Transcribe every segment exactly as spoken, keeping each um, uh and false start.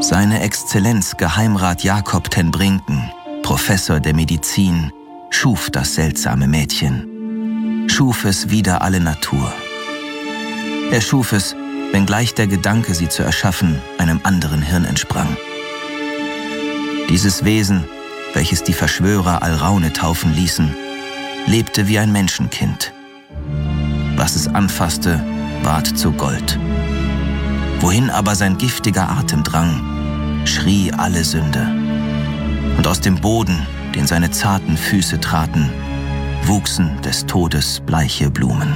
Seine Exzellenz Geheimrat Jakob ten Brincken, Professor der Medizin, schuf das seltsame Mädchen, schuf es wider alle Natur. Er schuf es, wenngleich der Gedanke, sie zu erschaffen, einem anderen Hirn entsprang. Dieses Wesen, welches die Verschwörer Alraune taufen ließen, lebte wie ein Menschenkind. Was es anfasste, ward zu Gold. Wohin aber sein giftiger Atem drang, schrie alle Sünde. Und aus dem Boden, den seine zarten Füße traten, wuchsen des Todes bleiche Blumen.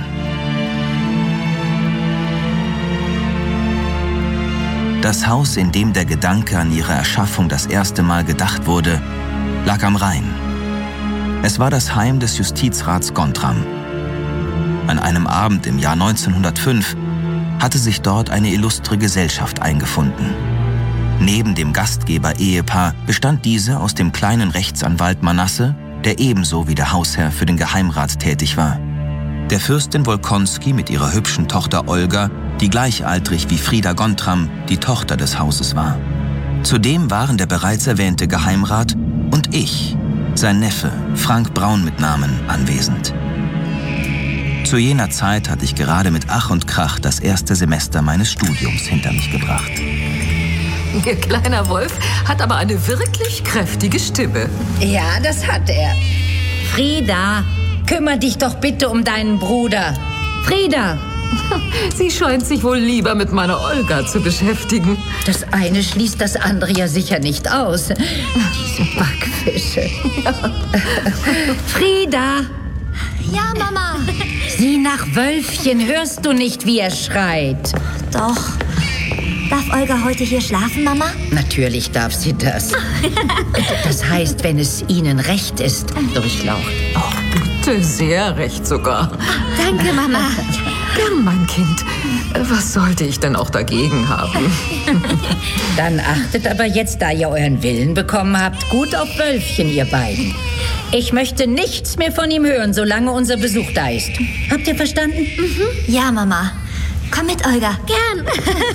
Das Haus, in dem der Gedanke an ihre Erschaffung das erste Mal gedacht wurde, lag am Rhein. Es war das Heim des Justizrats Gontram. An einem Abend im Jahr neunzehnhundertfünf hatte sich dort eine illustre Gesellschaft eingefunden. Neben dem Gastgeber-Ehepaar bestand diese aus dem kleinen Rechtsanwalt Manasse, der ebenso wie der Hausherr für den Geheimrat tätig war, der Fürstin Wolkonski mit ihrer hübschen Tochter Olga, die gleichaltrig wie Frieda Gontram die Tochter des Hauses war. Zudem waren der bereits erwähnte Geheimrat und ich, sein Neffe, Frank Braun mit Namen, anwesend. Zu jener Zeit hatte ich gerade mit Ach und Krach das erste Semester meines Studiums hinter mich gebracht. Ihr kleiner Wolf hat aber eine wirklich kräftige Stimme. Ja, das hat er. Frieda, kümmere dich doch bitte um deinen Bruder. Frieda! Sie scheint sich wohl lieber mit meiner Olga zu beschäftigen. Das eine schließt das andere ja sicher nicht aus. Diese Backfische. Ja. Frieda! Ja, Mama. Sieh nach Wölfchen, hörst du nicht, wie er schreit? Doch. Darf Olga heute hier schlafen, Mama? Natürlich darf sie das. Das heißt, wenn es Ihnen recht ist, Durchlaucht. Oh, bitte, sehr recht sogar. Danke, Mama. Gern, mein Kind. Was sollte ich denn auch dagegen haben? Dann achtet aber jetzt, da ihr euren Willen bekommen habt, gut auf Wölfchen, ihr beiden. Ich möchte nichts mehr von ihm hören, solange unser Besuch da ist. Habt ihr verstanden? Mhm. Ja, Mama. Komm mit, Olga. Gern.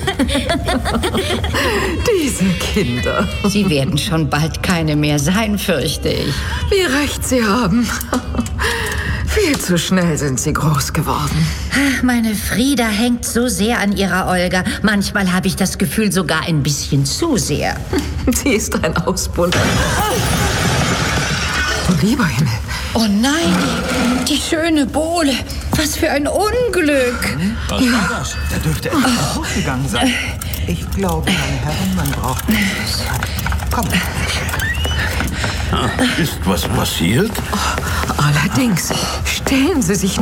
Diese Kinder. Sie werden schon bald keine mehr sein, fürchte ich. Wie recht sie haben. Viel zu schnell sind sie groß geworden. Ach, meine Frieda hängt so sehr an ihrer Olga. Manchmal habe ich das Gefühl, sogar ein bisschen zu sehr. Sie ist ein Ausbund. Oh, lieber Himmel. Oh nein, die schöne Bohle. Was für ein Unglück. Was ja. war das? Da dürfte etwas kaputt gegangen sein. Ich glaube, meine Herren, man braucht nicht. Komm. Ist was passiert? Oh, allerdings. Stellen Sie sich